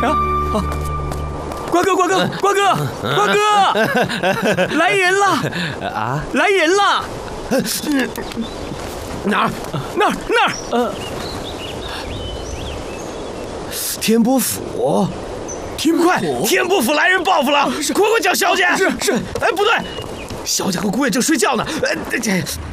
瓜哥，来人了！啊，来人了！哪儿？天波府，快！天波府来人报复了！快叫小姐！ 是。 哎，不对，小姐和姑爷正睡觉呢。